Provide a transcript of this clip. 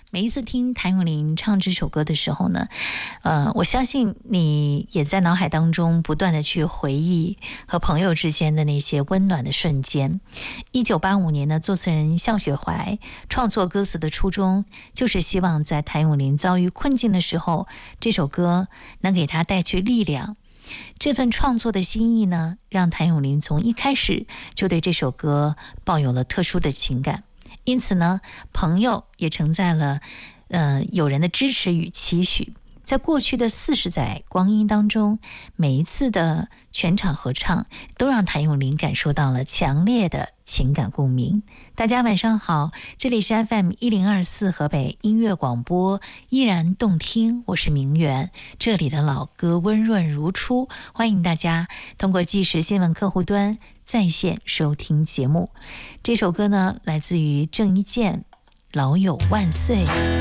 每一次听谭咏麟唱这首歌的时候呢，我相信你也在脑海当中不断的去回忆和朋友之间的那些温暖的瞬间。1985年呢，作词人向雪怀创作歌词的初衷，就是希望在谭咏麟遭遇困境的时候，这首歌能给他带去力量。这份创作的心意呢，让谭咏麟从一开始就对这首歌抱有了特殊的情感。因此呢，朋友也承载了友人的支持与期许。在过去的40载光阴当中，每一次的全场合唱都让谭咏麟感受到了强烈的情感共鸣。大家晚上好，这里是 FM1024 河北音乐广播，依然动听，我是明媛。这里的老歌温润如初，欢迎大家通过即时新闻客户端在线收听节目。这首歌呢，来自于郑伊健，老友万岁。